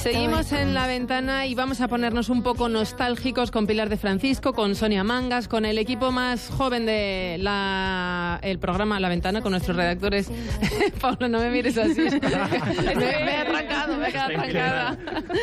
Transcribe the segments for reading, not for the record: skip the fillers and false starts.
Seguimos en La Ventana y vamos a ponernos un poco nostálgicos con Pilar de Francisco, con Sonia Mangas, con el equipo más joven de el programa La Ventana, con nuestros redactores. Pablo, no me mires así. me he atrancado, me he quedado atrancada.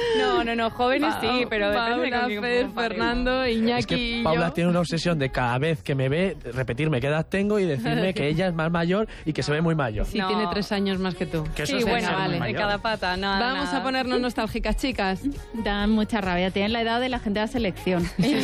No, jóvenes sí, pero Paula, Fer, Fernando, Iñaki. Es que Paula y yo. tiene una obsesión de cada vez que me ve repetirme qué edad tengo y decirme que ella es más mayor y que se ve muy mayor. Sí, tiene 3 años más que tú. Que eso Sí, es bueno, ser muy vale, de mayor. cada pata. Vamos a ponernos nostálgicas, chicas. Dan mucha rabia, tienen la edad de la gente de la selección.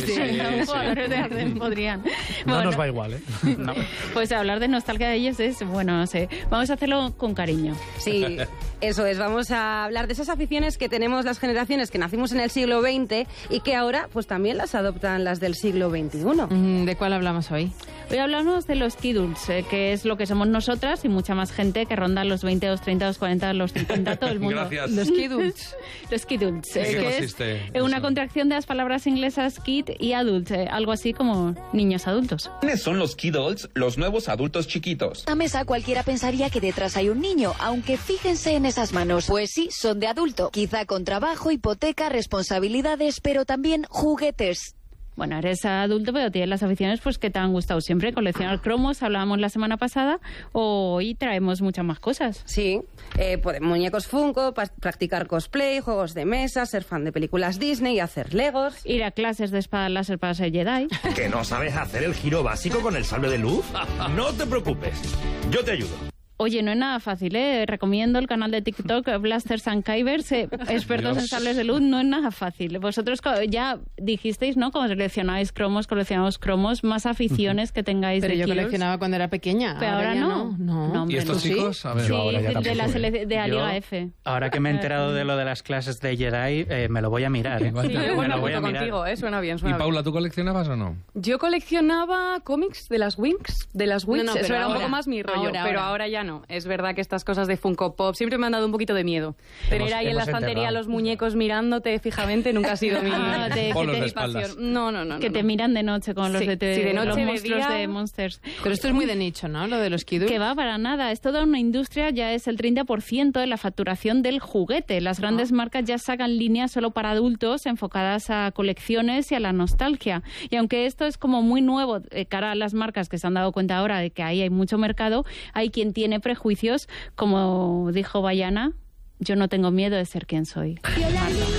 Los jugadores de Arden podrían. No nos va igual, ¿eh? No. Pues hablar de nostalgia de ellos es, bueno, no sé, vamos a hacerlo con cariño. Sí, eso es, vamos a hablar de esas aficiones que tenemos las generaciones que nacimos en el siglo XX y que ahora pues también las adoptan las del siglo XXI. ¿De cuál hablamos hoy? Hoy hablamos de los kiduls, que es lo que somos nosotras y mucha más gente que ronda los 20, los 30, los 40, los 50, todo el mundo. Gracias. Los kiduls. Los kiduls, ¿En qué que consiste es una eso? contracción de las palabras inglesas kid y adult, algo así como niños adultos. ¿Quiénes son los kidults, los nuevos adultos chiquitos? A mesa cualquiera pensaría que detrás hay un niño, aunque fíjense en esas manos. Pues sí, son de adulto. Quizá con trabajo, hipoteca, responsabilidades, pero también juguetes. Bueno, eres adulto, pero tienes las aficiones pues que te han gustado siempre. Coleccionar cromos, hablábamos la semana pasada, hoy traemos muchas más cosas. Sí, muñecos Funko, practicar cosplay, juegos de mesa, ser fan de películas Disney y hacer legos. Ir a clases de espada láser para ser Jedi. ¿Que no sabes hacer el giro básico con el sable de luz? No te preocupes, yo te ayudo. Oye, no es nada fácil, ¿eh? Recomiendo el canal de TikTok Blasters and Kybers, expertos Dios. en sables de luz, no es nada fácil. Vosotros ya dijisteis, ¿no? Como coleccionáis cromos, más aficiones que tengáis Pero de yo kilos. coleccionaba cuando era pequeña. Pero ahora ya no. No. No, hombre, ¿Y estos ¿tú sí? chicos? A ver. Sí, ahora ya de la, tampoco, de la Liga F. Ahora que me he enterado de lo de las clases de Jedi, me lo voy a mirar. ¿eh? Sí, Yo Me me lo voy a apunto mirar. contigo, suena bien, ¿Y suena bien. Paula, tú coleccionabas o no? Yo coleccionaba cómics de las Winx, No, eso pero era un ahora, poco más mi rollo, pero ahora. ahora ya no. Es verdad que estas cosas de Funko Pop siempre me han dado un poquito de miedo. Tener ahí en la hemos estantería enterrado. los muñecos mirándote fijamente nunca ha sido mi Polos de mi espaldas. pasión. No. Que te miran de noche con los Sí, de sí, de noche, los de monstruos día. de Monsters. Pero esto es muy de nicho, ¿no? Lo de los kiduls. Que va para nada, es toda una industria, ya es el 30% de la facturación del juguete. Las grandes marcas ya sacan líneas solo para adultos enfocadas a colecciones y a la nostalgia. Y aunque esto es como muy nuevo, cara a las marcas que se han dado cuenta ahora de que ahí hay mucho mercado, hay quien tiene prejuicios, como dijo Bayana, yo no tengo miedo de ser quien soy. Yolanda.